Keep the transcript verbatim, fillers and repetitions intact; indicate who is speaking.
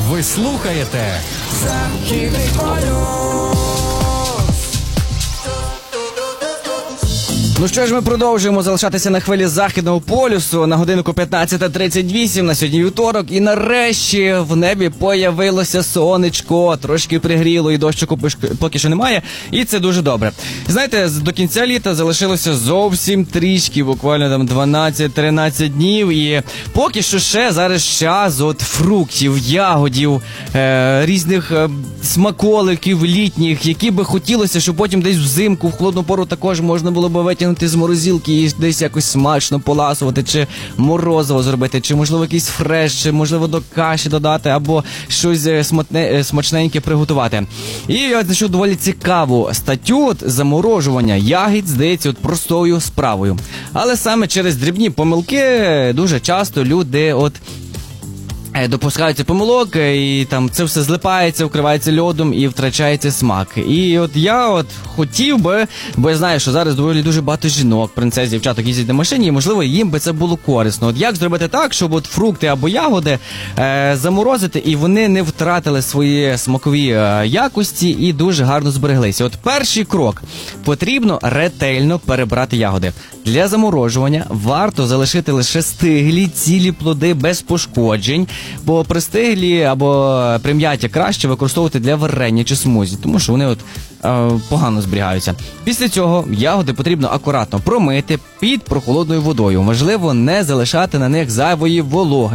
Speaker 1: Ви слухаєте
Speaker 2: Західний полюс.
Speaker 3: Ну що ж, ми продовжуємо залишатися на хвилі Західного полюсу. На годинку п'ятнадцята тридцять вісім, на сьогодні вівторок. І нарешті в небі появилося сонечко. Трошки пригріло і дощику поки що немає. І це дуже добре. Знаєте, до кінця літа залишилося зовсім трішки, буквально там дванадцять-тринадцять днів. І поки що ще зараз час от фруктів, ягодів, е- різних е- смаколиків літніх, які би хотілося, щоб потім десь взимку, в холодну пору також можна було би витягнути з морозилки і десь якось смачно поласувати, чи морозиво зробити, чи, можливо, якийсь фреш, чи, можливо, до каші додати, або щось сматне, смачненьке приготувати. І я знайшов доволі цікаву статтю. От заморожування ягід, здається, от простою справою. Але саме через дрібні помилки дуже часто люди от допускаються помилок, і там це все злипається, вкривається льодом і втрачається смак. І от я от хотів би, бо я знаю, що зараз доволі дуже багато жінок, принцес, дівчаток їздять на машині, і, можливо, їм би це було корисно. От як зробити так, щоб от фрукти або ягоди е, заморозити, і вони не втратили свої смакові е, якості і дуже гарно збереглися. От перший крок. Потрібно ретельно перебрати ягоди. Для заморожування варто залишити лише стиглі, цілі плоди без пошкоджень, бо пристиглі або прим'яті краще використовувати для варення чи смузі, тому що вони от е, погано зберігаються. Після цього ягоди потрібно акуратно промити під прохолодною водою. Важливо не залишати на них зайвої вологи.